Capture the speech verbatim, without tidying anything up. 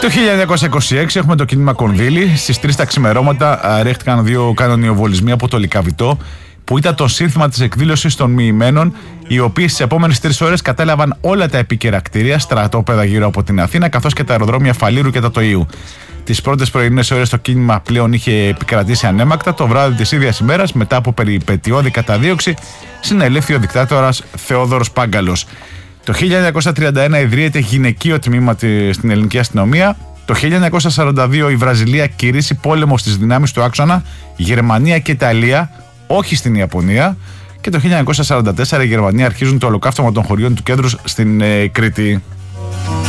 Το χίλια εννιακόσια είκοσι έξι έχουμε το κίνημα Κονδύλι. Στις τρεις τα ξημερώματα ρίχτηκαν δύο κανονιοβολισμοί από το Λυκαβητό, που ήταν το σύνθημα της εκδήλωσης των μοιημένων, οι οποίοι στις επόμενες τρεις ώρες κατέλαβαν όλα τα επίκαιρα κτίρια, στρατόπεδα γύρω από την Αθήνα, καθώς και τα αεροδρόμια Φαλήρου και Τατοΐου. Τις πρώτες πρωινές ώρες το κίνημα πλέον είχε επικρατήσει ανέμακτα. Το βράδυ της ίδιας ημέρας, μετά από περιπετειώδη καταδίωξη, συνελήφθη ο δικτάτορας Θεόδωρος Πάγκαλος. Το χίλια εννιακόσια τριάντα ένα ιδρύεται γυναικείο τμήμα στην ελληνική αστυνομία. Το χίλια εννιακόσια σαράντα δύο η Βραζιλία κηρύσσει πόλεμο στις δυνάμεις του άξονα, Γερμανία και Ιταλία, όχι στην Ιαπωνία. Και το χίλια εννιακόσια σαράντα τέσσερα η Γερμανία αρχίζουν το ολοκαύτωμα των χωριών του κέντρου στην ε, Κρήτη.